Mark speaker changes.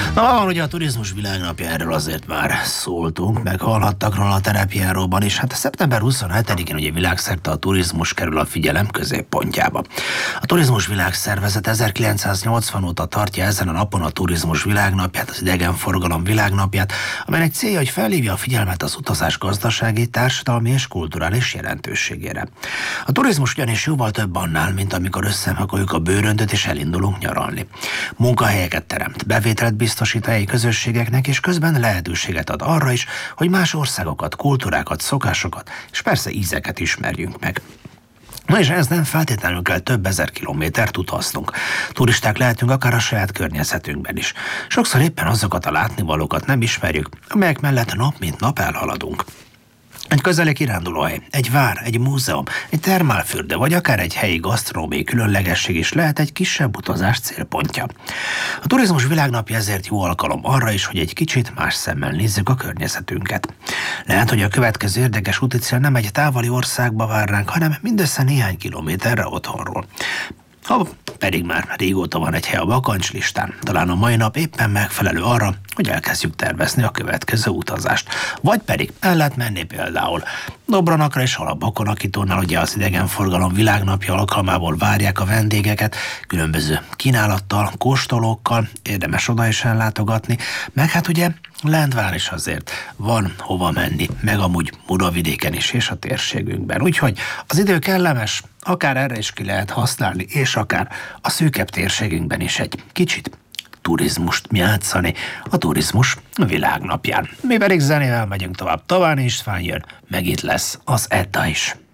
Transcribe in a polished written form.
Speaker 1: Na, van ugye a turizmus világnapja, erről azért már szóltunk, meg hallhattak róla a terepjáróban is. Hát szeptember 27-én ugye világszerte a turizmus kerül a figyelem középpontjába. A Turizmus Világszervezet 1980 óta tartja ezen a napon a turizmus világnapját, az idegenforgalom világnapját, amelynek célja, hogy felhívja a figyelmet az utazás gazdasági, társadalmi és kulturális jelentőségére. A turizmus ugyanis jóval több annál, mint amikor összepakoljuk a bőröndöt és elindulunk nyaralni. Munkahelyeket teremt, bevételt biztosít a helyi közösségeknek, és közben lehetőséget ad arra is, hogy más országokat, kultúrákat, szokásokat és persze ízeket ismerjünk meg. Na és ez nem feltétlenül kell több ezer kilométert utaznunk. Turisták lehetünk akár a saját környezetünkben is. Sokszor éppen azokat a látnivalókat nem ismerjük, amelyek mellett nap mint nap elhaladunk. Egy közeli kirándulóhely, egy vár, egy múzeum, egy termálfürdő, vagy akár egy helyi gasztronómiai különlegesség is lehet egy kisebb utazás célpontja. A turizmus világnapja ezért jó alkalom arra is, hogy egy kicsit más szemmel nézzük a környezetünket. Lehet, hogy a következő érdekes úticél nem egy távoli országba vár ránk, hanem mindössze néhány kilométerre otthonról. Ha pedig már régóta van egy hely a bakancslistán, talán a mai nap éppen megfelelő arra, hogy elkezdjük tervezni a következő utazást. Vagy pedig el lehet menni például Dobranakra és Bakonakítónál, ugye az idegenforgalom világnapja alkalmából várják a vendégeket, különböző kínálattal, kóstolókkal, érdemes oda is ellátogatni, meg hát ugye Lendván is azért van hova menni, meg amúgy Muravidéken is és a térségünkben. Úgyhogy az idő kellemes, akár erre is ki lehet használni, és akár a szűkebb térségünkben is egy kicsit turizmust játszani a turizmus világnapján. Mi pedig zenével megyünk tovább. Taván István jön, meg itt lesz az Edda is.